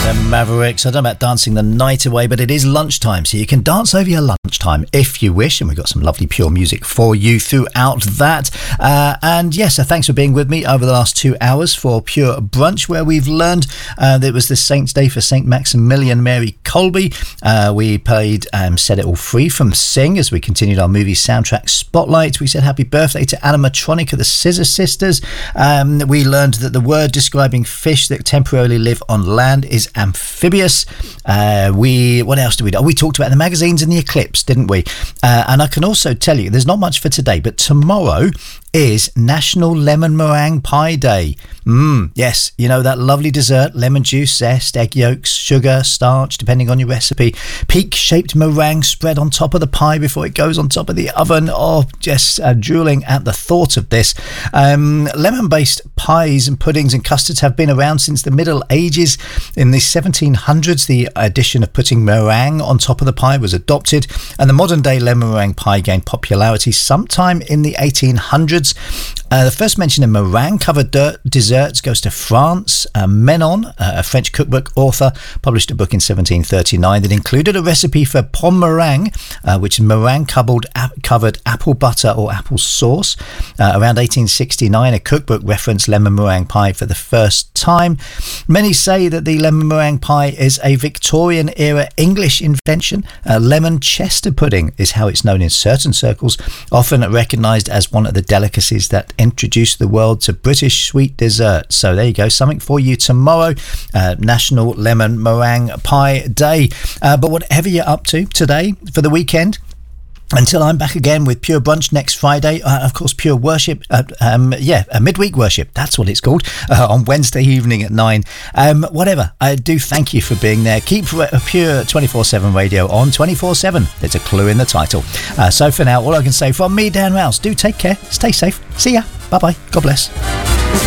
Mavericks. I don't know about dancing the night away, but it is lunchtime, so you can dance over your lunchtime if you wish, and we've got some lovely pure music for you throughout that. And yes, so thanks for being with me over the last 2 hours for Pure Brunch, where we've learned that it was the Saint's Day for St. Maximilian Mary Colby. We played Set It All Free from Sing as we continued our movie soundtrack spotlight. We said happy birthday to animatronic of the Scissor Sisters. We learned that the word describing fish that temporarily live on land is amphibious. What else did we do? We talked about the magazines and the eclipse, didn't we? And I can also tell you there's not much for today, but tomorrow is National Lemon Meringue Pie Day. Yes, you know that lovely dessert, lemon juice, zest, egg yolks, sugar, starch, depending on your recipe. Peak-shaped meringue spread on top of the pie before it goes on top of the oven. Oh, just drooling at the thought of this. Lemon-based pies and puddings and custards have been around since the Middle Ages. In the 1700s, the addition of putting meringue on top of the pie was adopted, and the modern-day lemon meringue pie gained popularity sometime in the 1800s. The first mention of meringue-covered desserts goes to France. Menon, a French cookbook author, published a book in 1739 that included a recipe for pomme meringue, which is meringue-covered apple butter or apple sauce. Around 1869, a cookbook referenced lemon meringue pie for the first time. Many say that the lemon meringue pie is a Victorian-era English invention. Lemon Chester pudding is how it's known in certain circles, often recognised as one of the delicacies that introduced the world to British sweet desserts. So there you go, something for you tomorrow, National Lemon Meringue Pie Day. But whatever you're up to today for the weekend, until I'm back again with Pure Brunch next Friday, of course, Pure Worship, a midweek worship, that's what it's called, on Wednesday evening at 9. Whatever, I do thank you for being there. Keep Pure 24/7 radio on 24/7. There's a clue in the title. So for now, all I can say from me, Dan Rouse, do take care, stay safe, see ya, bye-bye, God bless.